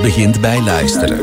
Alles begint bij luisteren.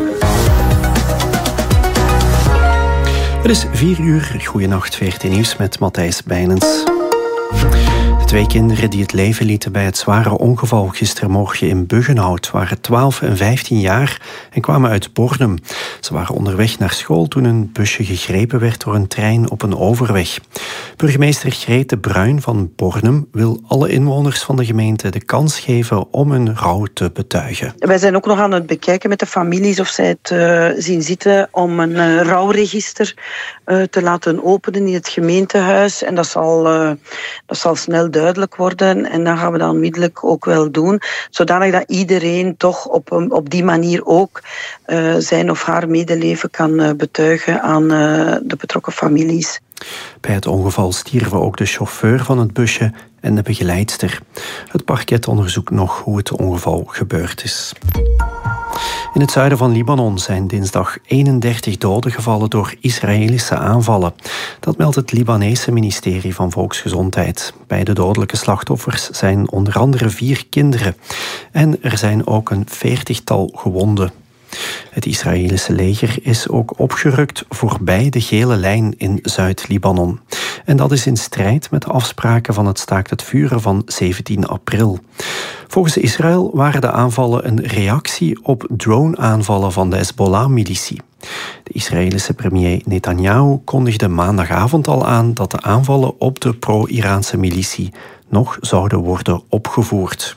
Het is 4:00. Goedenacht, VRT Nieuws met Matthijs Bijnens. De 2 kinderen die het leven lieten bij het zware ongeval gistermorgen in Buggenhout waren 12 en 15 jaar en kwamen uit Bornem. Ze waren onderweg naar school toen een busje gegrepen werd door een trein op een overweg. Burgemeester Grete Bruin van Bornem wil alle inwoners van de gemeente de kans geven om hun rouw te betuigen. Wij zijn ook nog aan het bekijken met de families of zij het zien zitten om een rouwregister te laten openen in het gemeentehuis. En dat zal snel duidelijk worden en dan gaan we dat onmiddellijk ook wel doen, zodanig dat iedereen toch op die manier ook zijn of haar medeleven kan betuigen aan de betrokken families. Bij het ongeval stierven ook de chauffeur van het busje en de begeleidster. Het parket onderzoekt nog hoe het ongeval gebeurd is. In het zuiden van Libanon zijn dinsdag 31 doden gevallen door Israëlische aanvallen. Dat meldt het Libanese ministerie van Volksgezondheid. Bij de dodelijke slachtoffers zijn onder andere 4 kinderen. En er zijn ook een 40-tal gewonden. Het Israëlische leger is ook opgerukt voorbij de gele lijn in Zuid-Libanon. En dat is in strijd met de afspraken van het staakt het vuren van 17 april. Volgens Israël waren de aanvallen een reactie op drone-aanvallen van de Hezbollah-militie. De Israëlische premier Netanyahu kondigde maandagavond al aan dat de aanvallen op de pro-Iraanse militie nog zouden worden opgevoerd.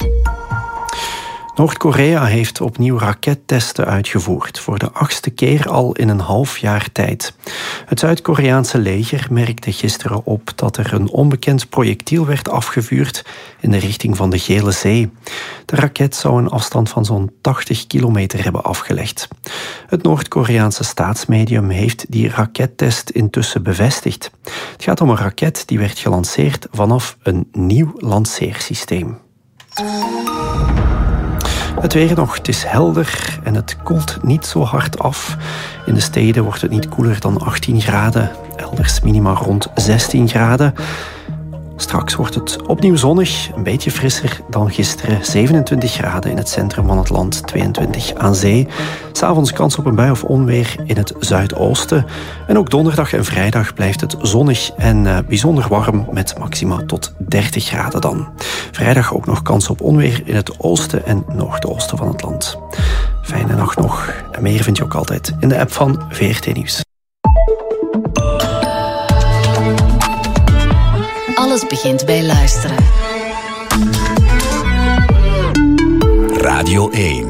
Noord-Korea heeft opnieuw rakettesten uitgevoerd, voor de 8e keer al in een half jaar tijd. Het Zuid-Koreaanse leger merkte gisteren op dat er een onbekend projectiel werd afgevuurd in de richting van de Gele Zee. De raket zou een afstand van zo'n 80 kilometer hebben afgelegd. Het Noord-Koreaanse staatsmedium heeft die rakettest intussen bevestigd. Het gaat om een raket die werd gelanceerd vanaf een nieuw lanceersysteem. Het weer nog, het is helder en het koelt niet zo hard af. In de steden wordt het niet koeler dan 18 graden. Elders minima rond 16 graden. Straks wordt het opnieuw zonnig, een beetje frisser dan gisteren. 27 graden in het centrum van het land, 22 aan zee. 'S Avonds kans op een bui of onweer in het zuidoosten. En ook donderdag en vrijdag blijft het zonnig en bijzonder warm met maxima tot 30 graden dan. Vrijdag ook nog kans op onweer in het oosten en noordoosten van het land. Fijne nacht nog. En meer vind je ook altijd in de app van VRT Nieuws. Alles begint bij luisteren. Radio 1.